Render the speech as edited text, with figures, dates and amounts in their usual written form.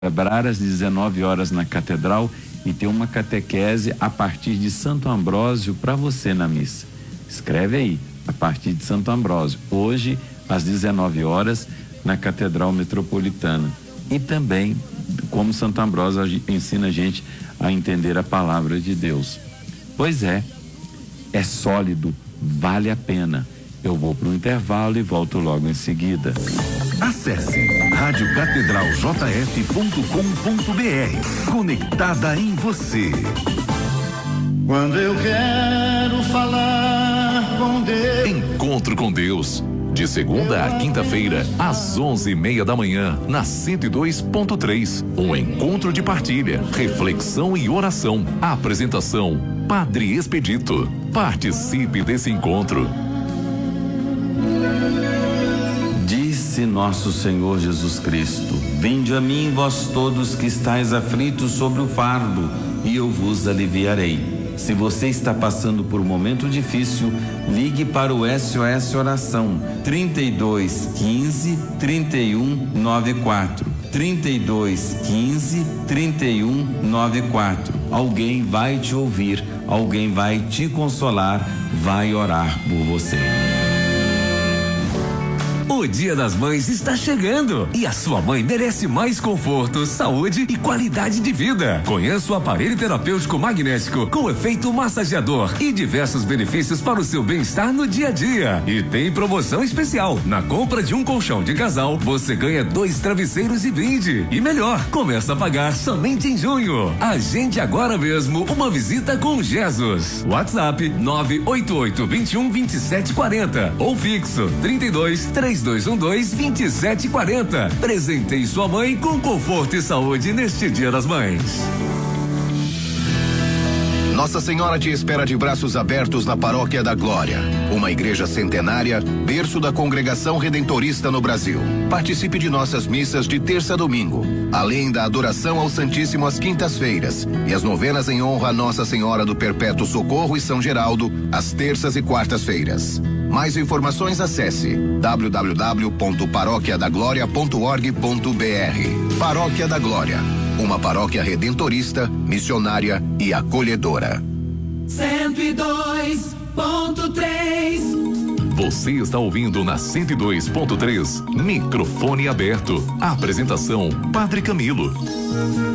celebrar às 19 horas na Catedral e ter uma catequese a partir de Santo Ambrósio para você na missa. Escreve aí, a partir de Santo Ambrósio, hoje às 19 horas na Catedral Metropolitana. E também, como Santo Ambrósio ensina a gente a entender a palavra de Deus. Pois é sólido, vale a pena. Eu vou para o intervalo e volto logo em seguida. Acesse radiocatedraljf.com.br. Conectada em você. Quando eu quero falar com Deus. Encontro com Deus. De segunda a quinta-feira, às 11:30 da manhã, na 102.3. Um encontro de partilha, reflexão e oração. Apresentação: Padre Expedito. Participe desse encontro. Disse nosso Senhor Jesus Cristo: Vinde a mim, vós todos que estáis aflitos sobre o fardo, e eu vos aliviarei. Se você está passando por um momento difícil, ligue para o SOS Oração 32 15 31 94. 32 15 31 94. Alguém vai te ouvir, alguém vai te consolar, vai orar por você. O Dia das Mães está chegando e a sua mãe merece mais conforto, saúde e qualidade de vida. Conheça o aparelho terapêutico magnético com efeito massageador e diversos benefícios para o seu bem-estar no dia a dia. E tem promoção especial: na compra de um colchão de casal, você ganha 2 travesseiros de brinde. E melhor, começa a pagar somente em junho. Agende agora mesmo uma visita com Jesus. WhatsApp 988 21 27 40 ou fixo 32 3212 2740. Presenteie sua mãe com conforto e saúde neste Dia das Mães. Nossa Senhora te espera de braços abertos na Paróquia da Glória, uma igreja centenária, berço da congregação redentorista no Brasil. Participe de nossas missas de terça a domingo, além da adoração ao Santíssimo às quintas-feiras e as novenas em honra a Nossa Senhora do Perpétuo Socorro e São Geraldo às terças e quartas-feiras. Mais informações, acesse www.paroquiadagloria.org.br. Paróquia da Glória, uma paróquia redentorista, missionária e acolhedora. 102.3. Você está ouvindo na 102.3. Microfone aberto. Apresentação: Padre Camilo.